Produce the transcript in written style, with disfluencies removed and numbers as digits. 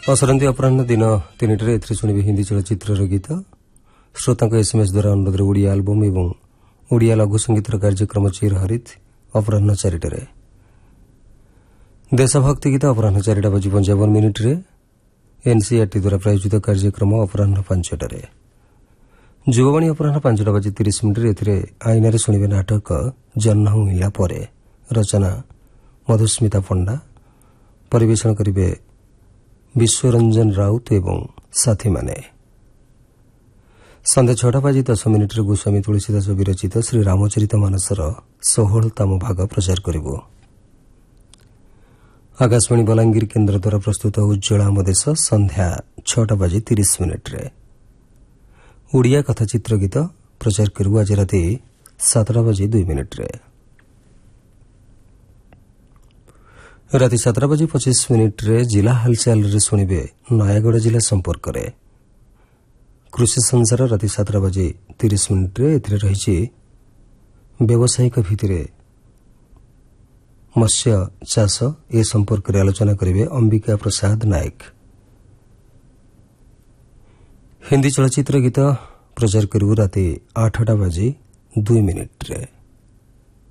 असरती अपराह दिन 3टाରେ एथिरे शुणिबे हिंदी चलचित्र गीत श्रोता एसएमएस द्वारा अनुरोध ओडिया आलबम और ओडिया लघु संगीतर कार्यक्रम चिरहरित अपराह 4टाରେ देशभक्ति गीत अपराह 4:55 एनसीईआरटी द्वारा प्रायोजित कार्यक्रम अपराह 5टाରେ युववाणी अपराह 5:30 एथिरे आईनारे शुणिबे नाटक जन्म हुइला परे रचना मधुस्मिता पंडा परिवेषण करिबे विश्वरंजन राउत एवं साथी माने संध्या 6:10 गोस्वामी तुलसीदास विरचित श्री रामचरित मानसर 16तम भाग प्रचार करिबो। आकाशवाणी बलांगीर केन्द्र द्वारा प्रस्तुत उज्ज्वला आमदेश संध्या 6:30 ओडिया कथाचित्र गीत प्रचार करिबो आज राति 7:02 राति 7:25 जिला हालचाल शुणिबे नयागढ़ जिला संपर्क में कृषि संसार राति 7:30 एथिरे रहिछि व्यावसायिक भित्तिरे मत्स्य चाष ए संपर्क में आलोचना करिबे अंबिका प्रसाद नायक। हिंदी चलचित्र गीत प्रचार करिबो राति 8:02